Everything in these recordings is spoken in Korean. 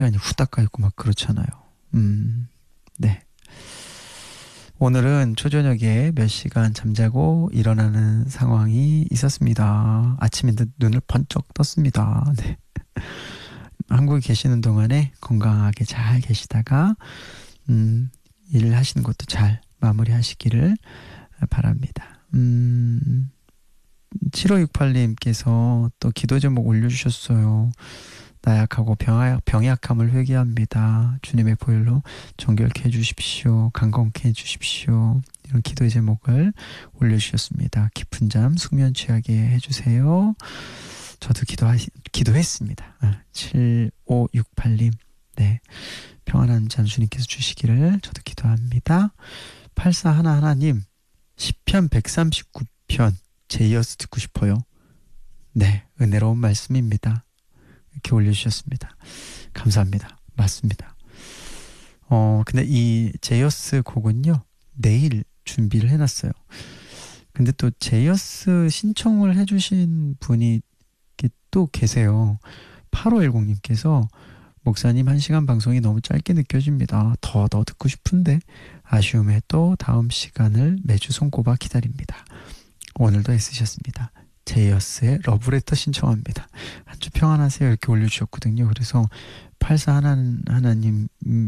시간이 후딱 가 있고 막 그렇잖아요. 네. 오늘은 초저녁에 몇 시간 잠자고 일어나는 상황이 있었습니다. 아침에 눈을 번쩍 떴습니다. 네. 한국에 계시는 동안에 건강하게 잘 계시다가 일을 하시는 것도 잘 마무리하시기를 바랍니다. 7568님께서 또 기도 제목 올려주셨어요. 나약하고 병약함을 회개합니다. 주님의 보혈로 정결케 해주십시오. 강건케 해주십시오. 이런 기도의 제목을 올려주셨습니다. 깊은 잠 숙면 취하게 해주세요. 저도 기도했습니다. 7568님 네, 평안한 잠 주님께서 주시기를 저도 기도합니다. 8411님 시편 139편 제 이어서 듣고 싶어요. 네, 은혜로운 말씀입니다. 이렇게 올려주셨습니다. 감사합니다. 맞습니다. 근데 이 제이어스 곡은요, 내일 준비를 해놨어요. 근데 또 제이어스 신청을 해주신 분이 또 계세요. 8510님께서 목사님 1시간 방송이 너무 짧게 느껴집니다. 더 듣고 싶은데 아쉬움에 또 다음 시간을 매주 손꼽아 기다립니다. 오늘도 애쓰셨습니다. 제이어스의 러브레터 신청합니다. 한 주 평안하세요 이렇게 올려주셨거든요. 그래서 8411님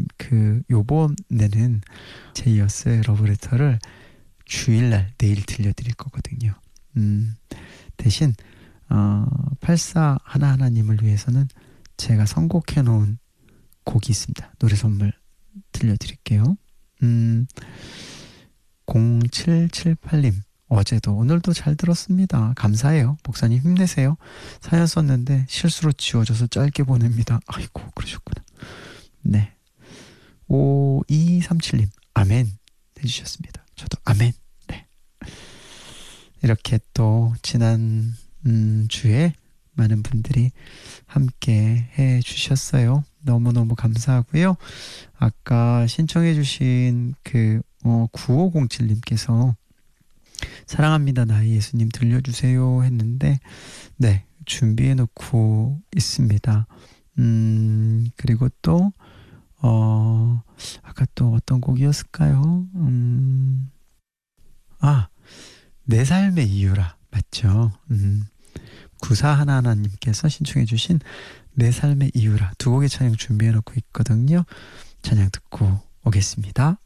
요번에는 제이어스의 러브레터를 주일날 내일 들려드릴 거거든요. 대신 8411님을 위해서는 제가 선곡해 놓은 곡이 있습니다. 노래 선물 들려드릴게요. 0778님 어제도 오늘도 잘 들었습니다. 감사해요. 목사님 힘내세요. 사연 썼는데 실수로 지워져서 짧게 보냅니다. 아이고 그러셨구나. 네. 5237님 아멘 해주셨습니다. 저도 아멘. 네. 이렇게 또 지난 주에 많은 분들이 함께 해주셨어요. 너무너무 감사하고요. 아까 신청해 주신 9507님께서 사랑합니다 나의 예수님 들려주세요 했는데 네 준비해 놓고 있습니다. 그리고 또 아까 또 어떤 곡이었을까요? 내 삶의 이유라 맞죠? 9411님께서 신청해 주신 내 삶의 이유라 두 곡의 찬양 준비해 놓고 있거든요. 찬양 듣고 오겠습니다.